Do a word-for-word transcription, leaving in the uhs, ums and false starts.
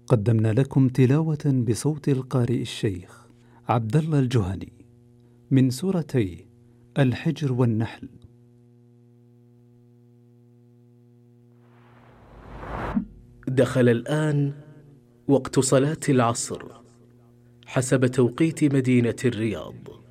قدمنا لكم تلاوة بصوت القارئ الشيخ عبد الله الجهني من سورتي الحجر والنحل. دخل الآن وقت صلاة العصر حسب توقيت مدينة الرياض.